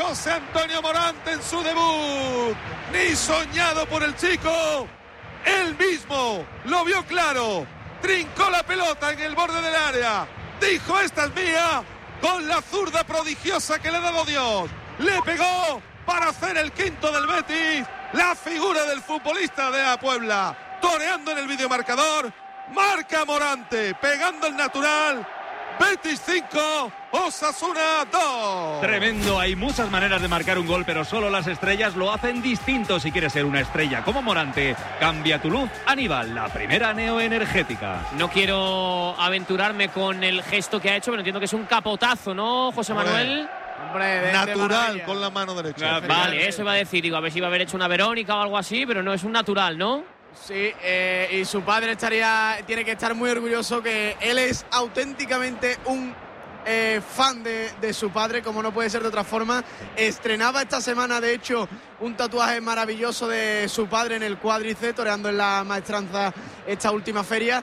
José Antonio Morante en su debut. Ni soñado por el chico. Él mismo lo vio claro. Trincó la pelota en el borde del área. Dijo, esta es mía. Con la zurda prodigiosa que le ha dado Dios. Le pegó para hacer el quinto del Betis. La figura del futbolista de la Puebla. Toreando en el videomarcador. Marca Morante. Pegando el natural. Betis 5, Osasuna 2. Tremendo, hay muchas maneras de marcar un gol, pero solo las estrellas lo hacen distinto. Si quieres ser una estrella como Morante, cambia tu luz Aníbal, la primera neoenergética. No quiero aventurarme con el gesto que ha hecho, pero entiendo que es un capotazo, ¿no, José Manuel? Hombre, natural con la mano derecha. Vale, eso iba a decir, digo, a ver si iba a haber hecho una Verónica o algo así, pero no, es un natural, ¿no? Sí, y su padre tiene que estar muy orgulloso, que él es auténticamente un fan de su padre, como no puede ser de otra forma. Estrenaba esta semana, de hecho, un tatuaje maravilloso de su padre en el cuádriceps, toreando en la Maestranza esta última feria,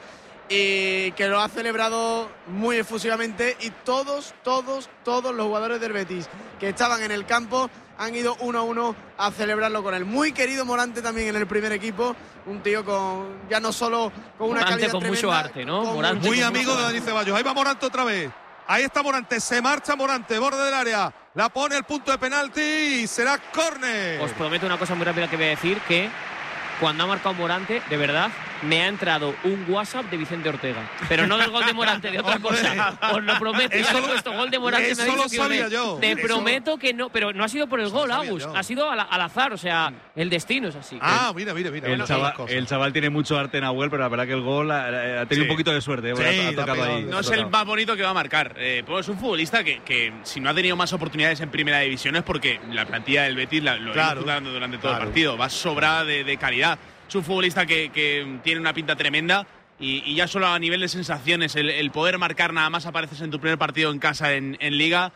y que lo ha celebrado muy efusivamente, y todos los jugadores del Betis que estaban en el campo han ido 1-1 a celebrarlo con él. Muy querido Morante también en el primer equipo, un tío con ya no solo con una calidad con tremenda, mucho arte, ¿no? Morante muy amigo de Dani Ceballos. Ahí va Morante otra vez. Ahí está Morante, se marcha Morante, borde del área, la pone al punto de penalti y será córner. Os prometo una cosa muy rápida que voy a decir, que cuando ha marcado Morante, de verdad, me ha entrado un WhatsApp de Vicente Ortega. Pero no del gol de Morante, de otra cosa. Os lo prometo. Eso ya lo he puesto, gol de Morante. Eso me ha dicho lo sabía yo. Te Eso prometo que no, pero no ha sido por el gol, Agus. Ha sido al azar, o sea, el destino es así. Ah, mira. El chaval tiene mucho arte en Nahuel, pero la verdad que el gol ha tenido un poquito de suerte. Ha tocado ahí. No es el más bonito que va a marcar. Pues es un futbolista que si no ha tenido más oportunidades en primera división es porque la plantilla del Betis lo ha ido dando durante todo el partido. Va sobrada de calidad. Es un futbolista que tiene una pinta tremenda y ya solo a nivel de sensaciones, el poder marcar nada más apareces en tu primer partido en casa en Liga,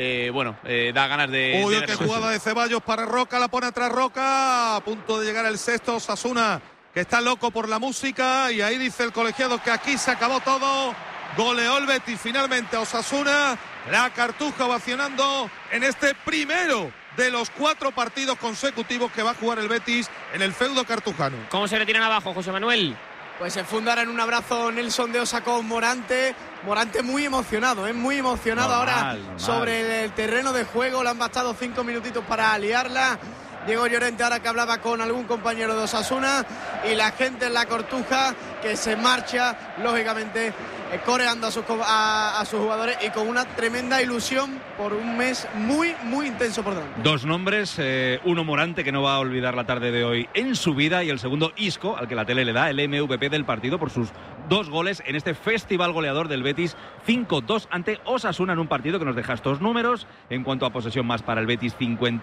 da ganas de... Uy, qué jugada de Ceballos para Roca, la pone atrás Roca, a punto de llegar el sexto, Osasuna, que está loco por la música, y ahí dice el colegiado que aquí se acabó todo. Goleó el Betis finalmente a Osasuna, la Cartuja ovacionando en este primero de los 4 partidos consecutivos que va a jugar el Betis en el feudo cartujano. ¿Cómo se retiran abajo, José Manuel? Pues se fundará en un abrazo Nelson de Osa con Morante. Morante muy emocionado, ahora sobre el terreno de juego. Le han bastado 5 minutitos para liarla. Diego Llorente, ahora que hablaba con algún compañero de Osasuna, y la gente en la Cartuja que se marcha, lógicamente, coreando a sus jugadores y con una tremenda ilusión por un mes muy intenso por delante. 2 nombres, uno Morante, que no va a olvidar la tarde de hoy en su vida, y el segundo Isco, al que la tele le da el MVP del partido por sus 2 goles en este festival goleador del Betis, 5-2 ante Osasuna, en un partido que nos deja estos números. En cuanto a posesión, más para el Betis,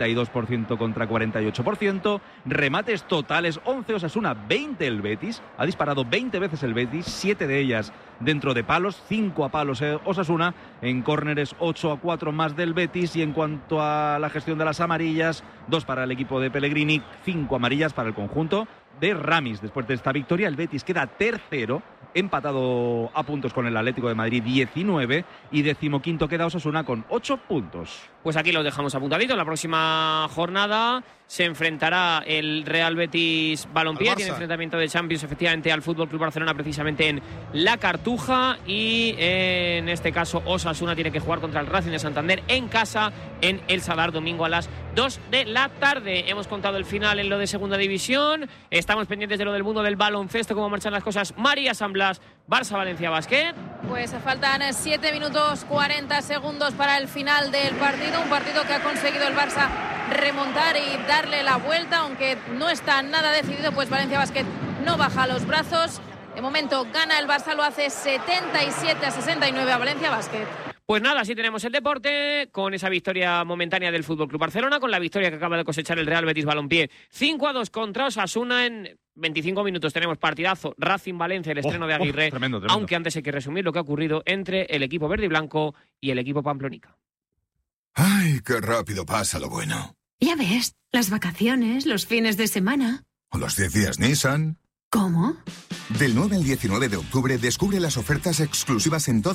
52% contra 48%, remates totales 11 Osasuna, 20 el Betis, ha disparado 20 veces el Betis, 7 de ellas dentro de palos, 5 a palos Osasuna, en córneres 8-4 más del Betis, y en cuanto a la gestión de las amarillas, 2 para el equipo de Pellegrini, 5 amarillas para el conjunto de Ramis. Después de esta victoria, el Betis queda tercero, empatado a puntos con el Atlético de Madrid, 19, y 15º queda Osasuna con 8 puntos. Pues aquí los dejamos apuntaditos. La próxima jornada se enfrentará el Real Betis Balompié, tiene enfrentamiento de Champions efectivamente al Fútbol Club Barcelona, precisamente en la Cartuja, y en este caso Osasuna tiene que jugar contra el Racing de Santander en casa en El Sadar, domingo a las 2 de la tarde. Hemos contado el final en lo de segunda división, estamos pendientes de lo del mundo del baloncesto, cómo marchan las cosas. María San Blas, Barça Valencia Basket. Pues faltan 7 minutos 40 segundos para el final del partido, un partido que ha conseguido el Barça remontar y darle la vuelta, aunque no está nada decidido, pues Valencia Basket no baja los brazos. De momento gana el Barça, lo hace 77-69 a Valencia Basket. Pues nada, así tenemos el deporte, con esa victoria momentánea del FC Barcelona, con la victoria que acaba de cosechar el Real Betis Balompié, 5-2 contra Osasuna. En 25 minutos tenemos partidazo, Racing Valencia, el estreno de Aguirre, tremendo. Aunque antes hay que resumir lo que ha ocurrido entre el equipo verde y blanco y el equipo pamplonica. ¡Ay, qué rápido pasa lo bueno! Ya ves, las vacaciones, los fines de semana. ¿O los 10 días Nissan? ¿Cómo? Del 9 al 19 de octubre descubre las ofertas exclusivas en todo